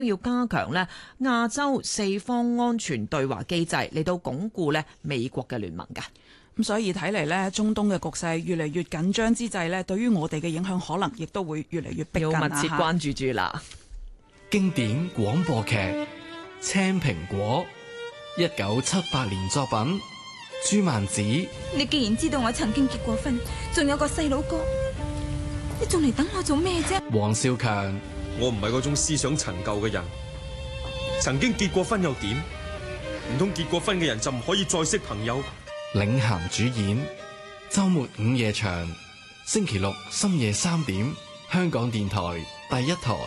要加強咧亞洲四方安全對話機制，嚟到鞏固咧美國嘅聯盟㗎。 咁所以睇嚟呢，中東嘅局勢越嚟越緊張之際呢，對於我哋嘅影響可能亦都會越嚟越逼近， 要密切關注住啦。 經典廣播劇《青蘋果》，1978年作品，朱曼子。 你既然知道我曾經結過婚，仲有個細佬哥，你仲嚟等我做咩啫？ 黃少強。 我唔係嗰種思想陳舊嘅人，曾經結過婚又點？唔通結過婚嘅人就唔可以再識朋友？ 領銜主演，周末午夜場，星期六深夜3點，香港電台第一台。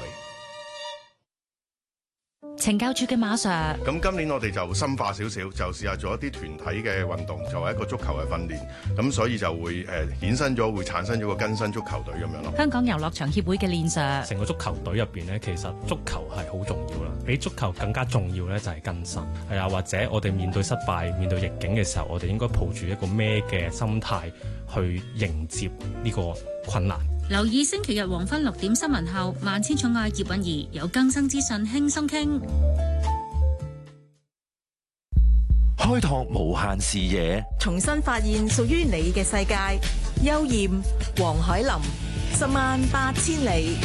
懲教處嘅馬 Sir， 咁今年我哋就深化少少，就試下做一啲團體嘅運動，作為一個足球嘅訓練。咁所以就會衍生咗，會產生咗個更新足球隊咁樣咯。 香港遊樂場協會嘅練 Sir， 成個足球隊入邊呢，其實足球係好重要啦。比足球更加重要呢，就係更新。係啊，或者我哋面對失敗、面對逆境嘅時候，我哋應該抱住一個咩嘅心態去迎接呢個困難。 留意星期日黃昏6點新聞後，萬千寵愛葉韻儀有更新資訊輕鬆傾， 開拓無限視野， 重新發現屬於你嘅世界。邱艷、黃海琳，108000里。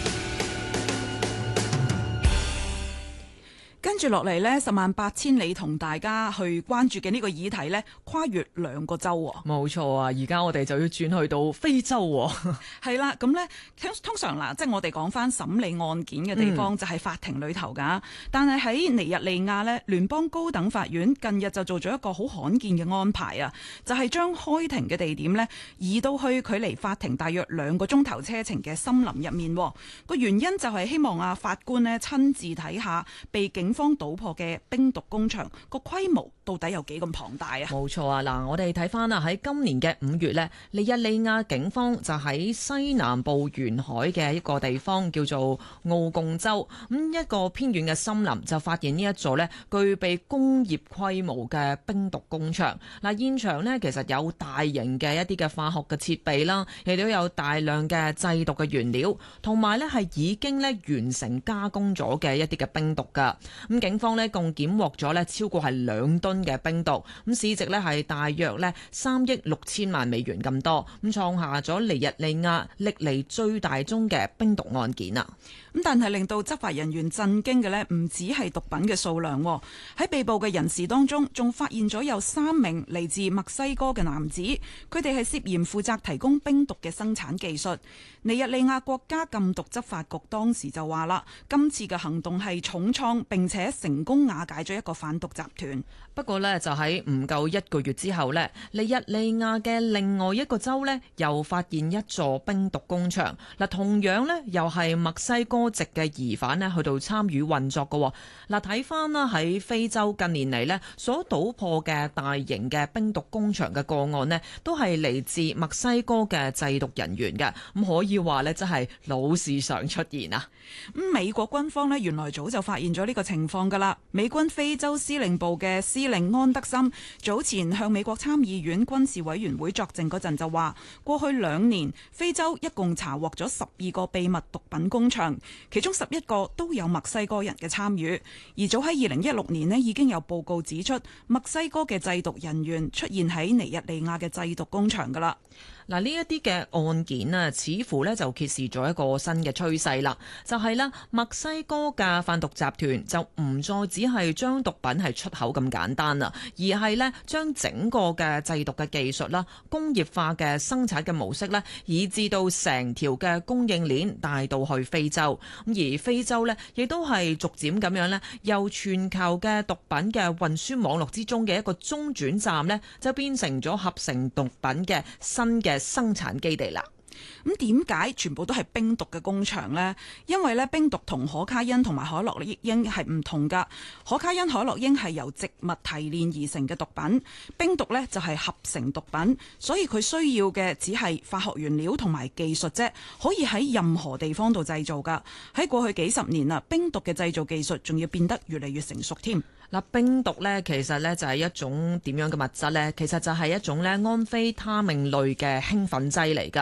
跟住落嚟呢，108000里同大家去關注嘅呢個議題呢，跨越2個洲喎。 冇錯啊，而家我哋就要轉去到非洲喎。 係啦，咁呢，通常嗱，即係我哋講翻審理案件嘅地方就係法庭裏頭㗎。但係喺尼日利亞呢，聯邦高等法院近日就做咗一個好罕見嘅安排啊，就係將開庭嘅地點呢移到去距離法庭大約2個鐘頭車程嘅森林入面。個原因就係希望法官呢親自睇下被警方搗破嘅冰毒工場個規模到底有幾咁龐大啊？ 冇錯啊！嗱，我哋睇翻啊，喺今年嘅5月呢，尼日利亞警方就喺西南部沿海嘅一個地方叫做奧貢州，咁一個偏遠嘅森林就發現呢一座呢具備工業規模嘅冰毒工場。嗱，現場呢其實有大型嘅一啲嘅化學嘅設備啦，亦都有大量嘅製毒嘅原料，同埋呢係已經呢完成加工咗嘅一啲嘅冰毒噶。咁警方呢共檢獲咗呢超過係2噸嘅冰毒，咁市值呢係大約呢3億6千萬美元咁多，咁創下咗尼日利亞歷嚟最大宗嘅冰毒案件啊！ 咁但係令到執法人員震驚嘅呢，唔止係毒品嘅數量，喺被捕嘅人士當中，仲發現咗有3名嚟自墨西哥嘅男子，佢哋係涉嫌負責提供冰毒嘅生產技術。尼日利亞國家禁毒執法局當時就話啦，今次嘅行動係重創並且成功瓦解咗一個販毒集團。 不過呢，就喺唔夠1個月之後呢，尼日利亞嘅另外一個州呢，又發現一座冰毒工場。嗱，同樣呢，又係墨西哥籍嘅疑犯呢去到參與運作嘅。嗱，睇翻啦，喺非洲近年嚟呢所搗破嘅大型嘅冰毒工場嘅個案呢，都係嚟自墨西哥嘅製毒人員嘅。咁可以話呢，真係老是常出現啊！ 咁美國軍方呢，原來早就發現咗呢個情況㗎啦。美軍非洲司令部嘅司令安德森早前向美國參議院軍事委員會作證嗰陣就話，過去2年非洲一共查獲咗12個秘密毒品工場，其中11個都有墨西哥人嘅參與。而早喺2016年呢，已經有報告指出墨西哥嘅製毒人員出現喺尼日利亞嘅製毒工場㗎啦。 嗱，呢一啲嘅案件啊，似乎咧就揭示咗一個新嘅趨勢啦，就係咧墨西哥嘅販毒集團就唔再只係將毒品係出口咁簡單啦，而係咧將整個嘅製毒嘅技術啦、工業化嘅生產嘅模式咧，以至到成條嘅供應鏈帶到去非洲。咁而非洲咧，亦都係逐漸咁樣咧，由全球嘅毒品嘅運輸網絡之中嘅一個中轉站咧，就變成咗合成毒品嘅新嘅生產基地啦。 咁點解全部都係冰毒嘅工場呢？因為咧冰毒同可卡因同埋海洛因係唔同噶。可卡因、海洛因係由植物提煉而成嘅毒品，冰毒呢就係合成毒品，所以佢需要嘅只係化學原料同埋技術啫，可以喺任何地方度製造噶。喺過去幾十年啦，冰毒嘅製造技術仲要變得越嚟越成熟添。 嗱，冰毒咧其實咧就係一種點樣嘅物質咧？其實就係一種咧安非他命類嘅興奮劑嚟㗎。嗱，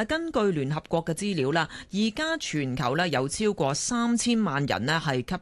根據聯合國嘅資料啦，而家全球呢有超過3000萬人呢係吸